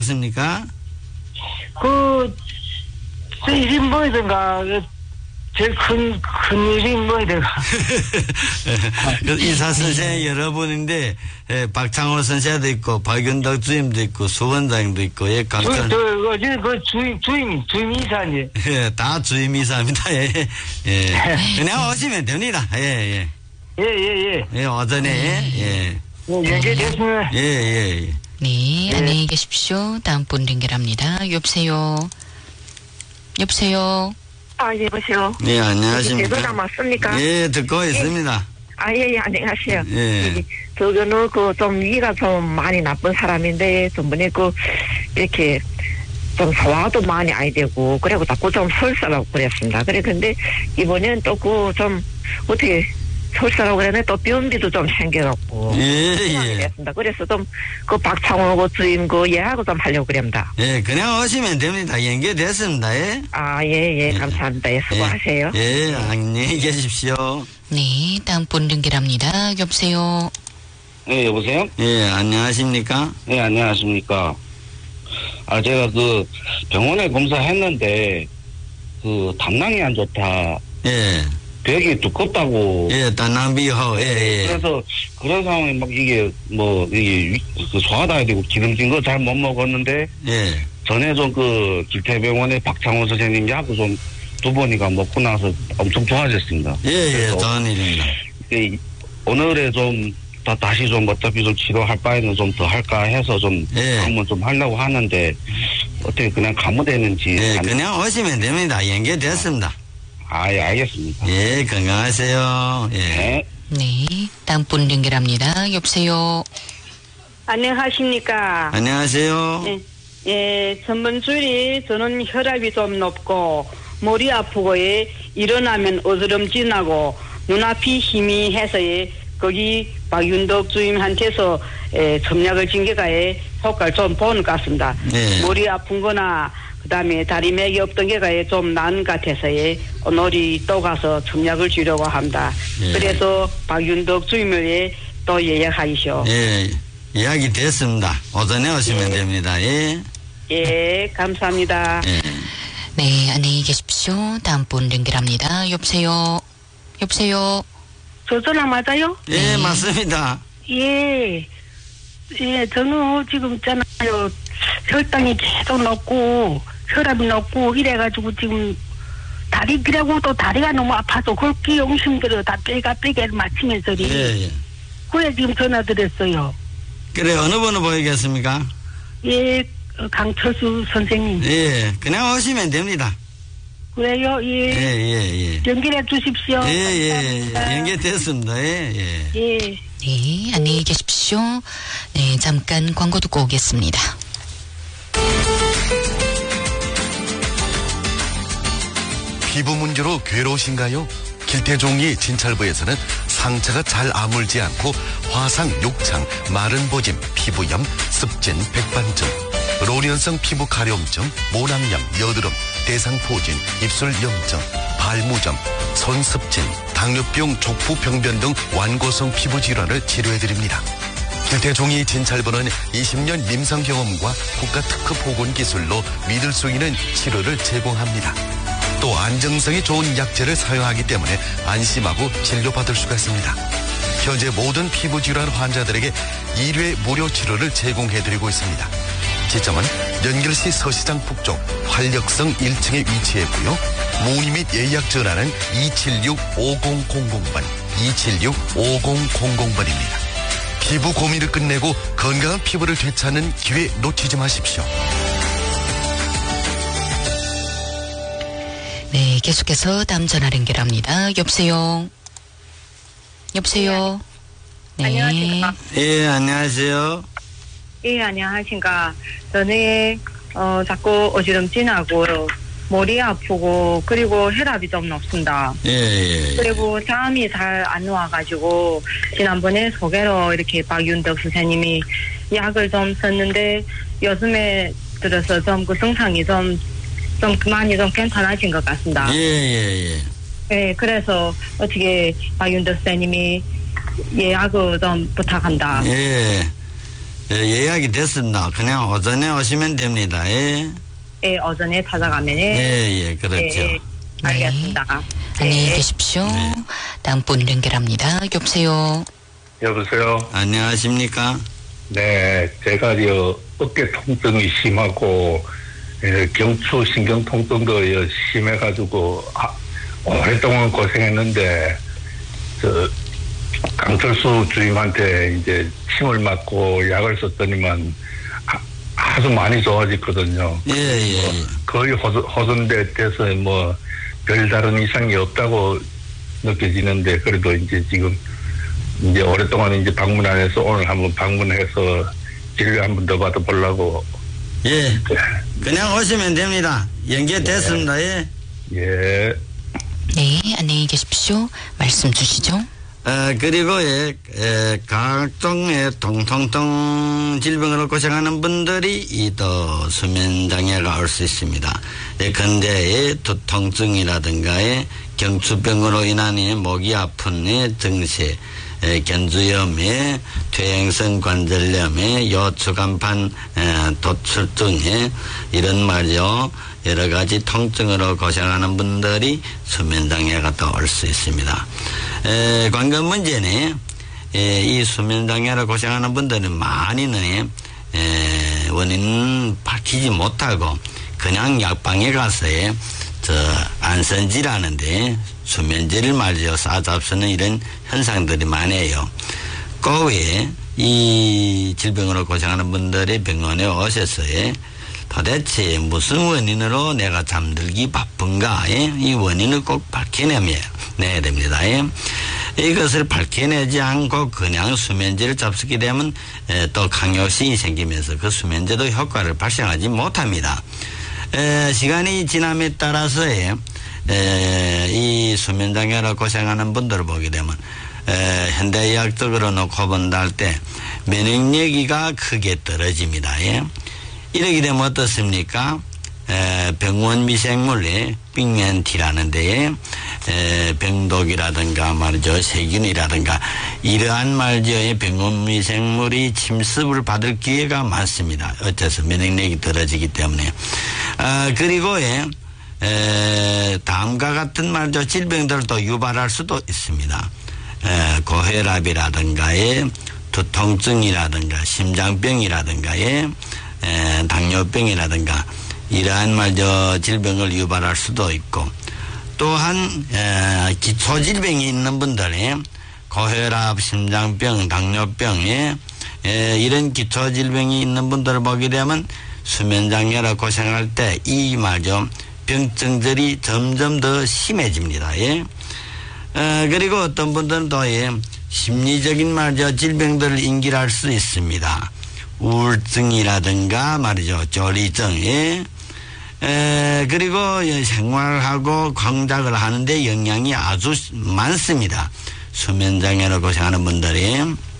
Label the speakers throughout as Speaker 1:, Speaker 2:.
Speaker 1: 습니까?
Speaker 2: 제 일이 뭐든가, 제일 큰 일이 뭐든가.
Speaker 1: 이사 선생님 여러분인데, 박창호 선생도 있고, 박윤덕 주임도 있고, 수원장도 있고, 예, 감사.
Speaker 2: 주임 이사님.
Speaker 1: 예, 다 주임 이사입니다. 예, 예. 그냥 오시면 됩니다. 예, 예. 예, 오전에, 예.
Speaker 2: 연결됐습니다.
Speaker 1: 예.
Speaker 3: 네, 안녕히 계십시오. 다음 분 연결합니다. 여보세요.
Speaker 4: 예, 여보세요.
Speaker 1: 네, 안녕하십니까.
Speaker 4: 대도나 맞습니까?
Speaker 1: 예, 듣고 있습니다.
Speaker 4: 예, 안녕하세요.
Speaker 1: 예.
Speaker 4: 저는 좀 위가 좀 많이 나쁜 사람인데, 전번에 이렇게 좀 소화도 많이 안 되고, 그리고 자꾸 좀 설사라고 그랬습니다. 근데 이번엔 또 좀 어떻게 설사라고 그랬는데 또 변비도 좀 생겨갖고.
Speaker 1: 예.
Speaker 4: 그래서 좀 박창호 주임 예하고 좀 하려고 그럽니다.
Speaker 1: 예, 그냥 오시면 됩니다. 연결됐습니다. 예.
Speaker 4: 예, 감사합니다. 예, 수고하세요.
Speaker 1: 예, 안녕히 계십시오.
Speaker 3: 네, 다음 분 연결합니다. 여보세요.
Speaker 5: 네, 여보세요?
Speaker 1: 예, 안녕하십니까?
Speaker 5: 네, 안녕하십니까. 제가 병원에 검사했는데, 담낭이 안 좋다.
Speaker 1: 예.
Speaker 5: 벽이 두껍다고.
Speaker 1: 예, 단남비호, 예.
Speaker 5: 그래서, 그런 상황에 이게 소화도 해야 되고, 기름진 거 잘 못 먹었는데,
Speaker 1: 예.
Speaker 5: 전에 길태병원에 박창호 선생님이 하고 두 번이가 먹고 나서 엄청 좋아졌습니다.
Speaker 1: 예, 좋은 일입니다.
Speaker 5: 오늘에 다시 어차피 치료할 바에는 더 할까 해서 방문 하려고 하는데, 어떻게 그냥 가면 되는지.
Speaker 1: 예, 그냥 오시면 됩니다. 연결됐습니다.
Speaker 5: 예, 알겠습니다.
Speaker 1: 예, 건강하세요. 예.
Speaker 3: 네, 다음 분 연결합니다. 여보세요.
Speaker 6: 안녕하십니까.
Speaker 1: 안녕하세요.
Speaker 6: 네. 예, 전번 주일에 저는 혈압이 좀 높고, 머리 아프고, 일어나면 어지럼진하고, 눈앞이 희미해서, 거기 박윤덕 주임한테서 점약을 진게가에 효과를 좀 보는 것 같습니다.
Speaker 1: 네.
Speaker 6: 머리 아픈 거나, 그 다음에 다리 맥이 없던 게가 좀 나은 것 같아서 오늘이 또 가서 점약을 주려고 합니다.
Speaker 1: 예.
Speaker 6: 그래서 박윤덕 주임을 또 예약하시오.
Speaker 1: 예, 이야기 됐습니다. 오전에 오시면 됩니다. 예.
Speaker 6: 예, 감사합니다.
Speaker 1: 예.
Speaker 3: 네, 안녕히 계십시오. 다음 분 연결합니다. 여보세요.
Speaker 4: 저 전화 맞아요?
Speaker 1: 예, 맞습니다.
Speaker 4: 예, 저는 지금 있잖아요. 혈당이 계속 높고, 혈압이 높고, 이래가지고 지금 그래고 또 다리가 너무 아파서 걷기 용심들어 다 빼기를 맞추면서.
Speaker 1: 예.
Speaker 4: 그래 지금 전화 드렸어요.
Speaker 1: 그래, 어느 번호 보이겠습니까?
Speaker 4: 예, 강철수 선생님.
Speaker 1: 예, 그냥 오시면 됩니다.
Speaker 4: 그래요?
Speaker 1: 예.
Speaker 4: 연결해 주십시오.
Speaker 1: 예. 연결됐습니다. 예.
Speaker 3: 네, 안녕히 계십시오. 네, 잠깐 광고 듣고 오겠습니다.
Speaker 7: 피부 문제로 괴로우신가요? 길태종이 진찰부에서는 상처가 잘 아물지 않고 화상, 욕창, 마른 보짐, 피부염, 습진, 백반증, 로련성 피부 가려움증, 모낭염, 여드름, 대상포진, 입술 염증, 발무점, 손습진, 당뇨병, 족푸병변 등 완고성 피부 질환을 치료해드립니다. 길태종이 진찰부는 20년 임상 경험과 국가 특허 보건 기술로 믿을 수 있는 치료를 제공합니다. 또 안정성이 좋은 약재를 사용하기 때문에 안심하고 진료받을 수가 있습니다. 현재 모든 피부질환 환자들에게 1회 무료 치료를 제공해드리고 있습니다. 지점은 연결시 서시장 북쪽 활력성 1층에 위치했고요. 문의 및 예약 전화는 276-5000번, 276-5000번입니다. 피부 고민을 끝내고 건강한 피부를 되찾는 기회 놓치지 마십시오.
Speaker 3: 네, 계속해서 다음 전화 연결합니다. 여보세요. 네.
Speaker 4: 안녕하십니까.
Speaker 1: 예, 안녕하세요.
Speaker 4: 예, 안녕하십니까. 전에 자꾸 어지럼진하고 머리 아프고 그리고 혈압이 좀 높습니다.
Speaker 1: 예.
Speaker 4: 그리고 잠이 잘 안 와가지고 지난번에 소개로 이렇게 박윤덕 선생님이 약을 좀 썼는데 요즘에 들어서 좀 증상이 좀 많이 괜찮아진 것 같습니다.
Speaker 1: 예.
Speaker 4: 네, 그래서 어떻게 박윤덕 선생님이 예약을 좀 부탁한다.
Speaker 1: 예. 예약이 됐습니다. 그냥 오전에 오시면 됩니다. 예.
Speaker 4: 예, 오전에 찾아가면.
Speaker 1: 예, 그렇죠.
Speaker 4: 예, 알겠습니다.
Speaker 3: 안녕히 계십시오.
Speaker 1: 네.
Speaker 3: 다음 분 연결합니다. 여보세요.
Speaker 8: 여보세요.
Speaker 1: 안녕하십니까?
Speaker 8: 네, 제가 어깨 통증이 심하고 경추 신경 통증도 심해가지고 오랫동안 고생했는데 강철수 주임한테 이제 침을 맞고 약을 썼더니만 아주 많이 좋아졌거든요.
Speaker 1: 예.
Speaker 8: 거의 호전돼 돼서 뭐 별다른 이상이 없다고 느껴지는데 그래도 이제 지금 이제 오랫동안 이제 방문 안 해서 오늘 한번 방문해서 진료 한번 더 받아보려고.
Speaker 1: 예. 그냥 오시면 됩니다. 연결됐습니다. 예.
Speaker 8: 예.
Speaker 3: 네, 안녕히 계십시오. 말씀 주시죠.
Speaker 1: 그리고 각종의 통통통 질병으로 고생하는 분들이 이 또 수면장애가 올 수 있습니다. 근데 두통증이라든가 경추병으로 인한 목이 아픈 증세, 견주염에 퇴행성 관절염에 요추간판 도출증에 이런 말이죠. 여러 가지 통증으로 고생하는 분들이 수면장애가 또 올 수 있습니다. 관건 문제는 이 수면장애로 고생하는 분들은 많이는 원인은 밝히지 못하고 그냥 약방에 가서 안선질하는데 수면제를 말이죠. 싸잡수는 이런 현상들이 많아요. 그 외에 이 질병으로 고생하는 분들이 병원에 오셔서 도대체 무슨 원인으로 내가 잠들기 바쁜가? 이 원인을 꼭 밝혀내야 됩니다. 이것을 밝혀내지 않고 그냥 수면제를 잡수게 되면 또 강요성이 생기면서 그 수면제도 효과를 발생하지 못합니다. 시간이 지남에 따라서 이 수면장애로 고생하는 분들을 보게 되면 현대의학적으로 놓고 본다 할 때 면역력이 크게 떨어집니다. 이러게 되면 어떻습니까? 병원 미생물에 빅멘티라는 데에 병독이라든가 말이죠. 세균이라든가 이러한 말이죠. 병원 미생물이 침습을 받을 기회가 많습니다. 어째서 면역력이 떨어지기 때문에. 그리고 다음과 같은 말이죠. 질병들도 유발할 수도 있습니다. 고혈압이라든가 두통증이라든가 심장병이라든가 당뇨병이라든가 이러한 말이죠. 질병을 유발할 수도 있고 또한 기초질병이 있는 분들이 고혈압, 심장병, 당뇨병 이런 기초질병이 있는 분들을 보게 되면 수면장애로 고생할 때 이 말이죠. 병증들이 점점 더 심해집니다. 그리고 어떤 분들은 또 심리적인 말이죠. 질병들을 인길할 수 있습니다. 우울증이라든가 말이죠. 조리증 그리고 생활하고 공작을 하는데 영향이 아주 많습니다. 수면장애로 고생하는 분들이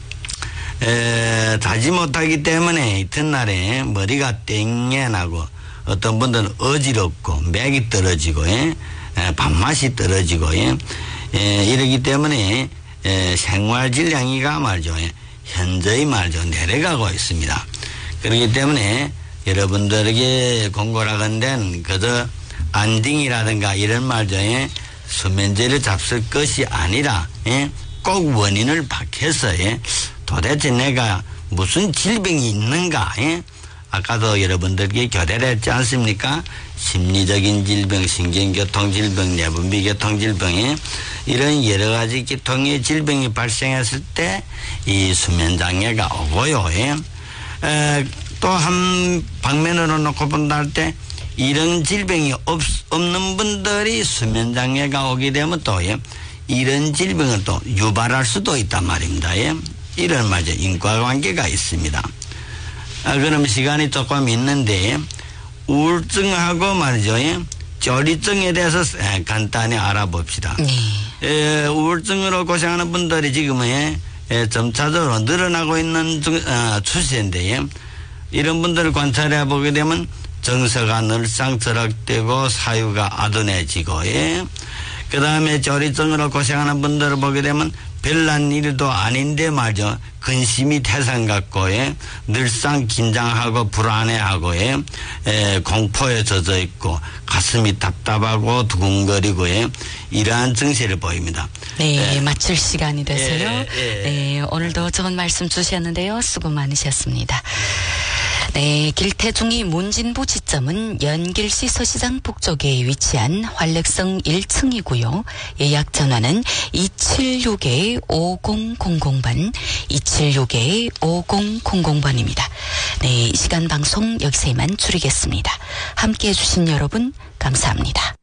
Speaker 1: 자지 못하기 때문에 이튿날에 머리가 땡겨나고 어떤 분들은 어지럽고 맥이 떨어지고 밥맛이 떨어지고 이러기 때문에 생활 질량이가 말이죠. 현저히 말이죠. 내려가고 있습니다. 그렇기 때문에 여러분들에게 공고라건된 그저 안딩이라든가 이런 말이죠. 수면제를 잡술 것이 아니라 꼭 원인을 밝혀서 도대체 내가 무슨 질병이 있는가 아까도 여러분들께 교대를 했지 않습니까? 심리적인 질병, 신경교통 질병, 내분비교통 질병 이런 여러 가지 계통의 질병이 발생했을 때 이 수면장애가 오고요. 또 한 방면으로 놓고 본다 할 때 이런 질병이 없는 분들이 수면장애가 오게 되면 또 이런 질병을 또 유발할 수도 있단 말입니다. 이런 말이죠. 인과관계가 있습니다. 그럼 시간이 조금 있는데 우울증하고 말이죠. 조리증에 대해서 간단히 알아봅시다. 우울증으로 고생하는 분들이 지금 점차적으로 늘어나고 있는 추세인데 이런 분들을 관찰해 보게 되면 정서가 늘상 저락되고 사유가 아둔해지고 그 다음에 조리증으로 고생하는 분들을 보게 되면 별난 일도 아닌데 말이죠. 근심이 태산 같고에 늘상 긴장하고 불안해하고에 공포에 젖어 있고 가슴이 답답하고 두근거리고에 이러한 증세를 보입니다.
Speaker 3: 네, 마칠 시간이 돼서요. 네, 오늘도 좋은 말씀 주셨는데요. 수고 많으셨습니다. 네, 길태중이 문진부 지점은 연길시 서시장 북쪽에 위치한 활력성 1층이고요. 예약 전화는 276-5000번, 276-5000번입니다. 네, 이 시간 방송 여기서 이만 줄이겠습니다. 함께해 주신 여러분 감사합니다.